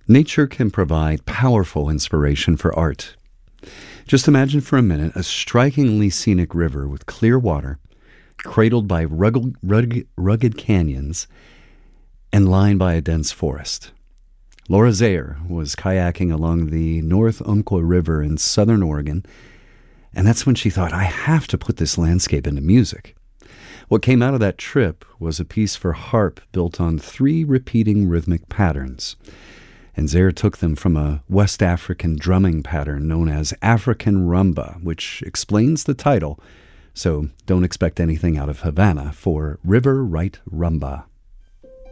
Nature can provide powerful inspiration for art. Just imagine for a minute a strikingly scenic river with clear water, cradled by rugged canyons, and lined by a dense forest. Laura Zayer was kayaking along the North Umpqua River in southern Oregon, and that's when she thought, I have to put this landscape into music. What came out of that trip was a piece for harp built on 3 repeating rhythmic patterns. And Zayer took them from a West African drumming pattern known as African rumba, which explains the title, so don't expect anything out of Havana for River Right Rumba.